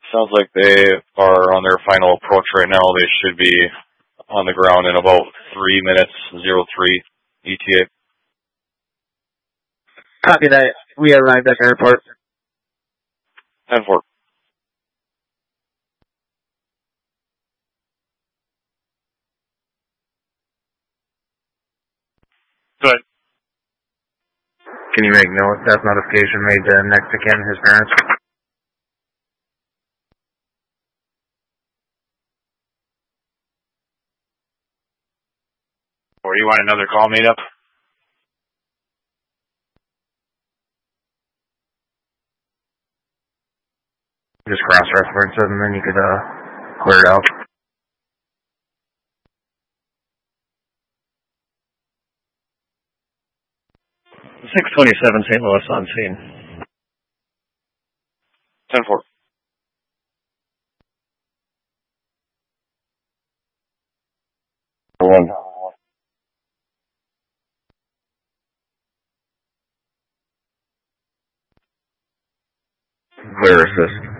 Sounds like they are on their final approach right now. They should be on the ground in about 3 minutes, 03 ETA. Copy that. We arrived at the airport. 10-4. Good. Can you make no staff notification made to next to Ken, his parents? Or you want another call made up? Just cross-reference it and then you could clear it out. 627 St. Louis on scene. 10-4. One. Clear assist.